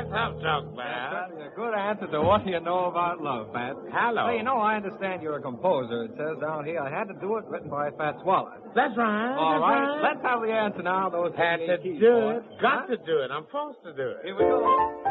Let's have talk, man. That's a good answer to what you know about love, Pat. Hello. Hey, I understand you're a composer. It says down here I had to do it, written by Fats Waller. That's right. All that's right, let's have the answer now. Those Had to keys, do boy. it. Got to do it. I'm forced to do it. Here we go.